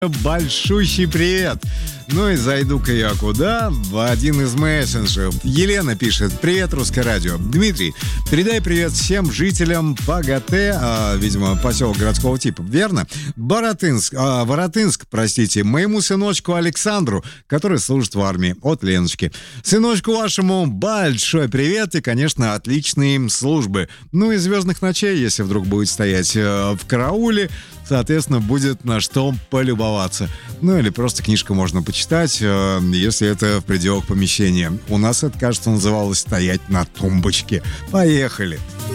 Большущий привет! Ну и зайду-ка я куда? В один из мессенджеров. Елена пишет: привет, Русское радио. Дмитрий, передай привет всем жителям ПГТ, видимо, поселок городского типа, верно? Воротынск, простите, моему сыночку Александру, который служит в армии, от Леночки. Сыночку вашему большой привет и, конечно, отличные им службы. Ну и звездных ночей, если вдруг будет стоять в карауле, соответственно, будет на что полюбоваться. Ну или просто книжку можно почитать, если это в пределах помещения. У нас это, кажется, называлось «стоять на тумбочке». Поехали!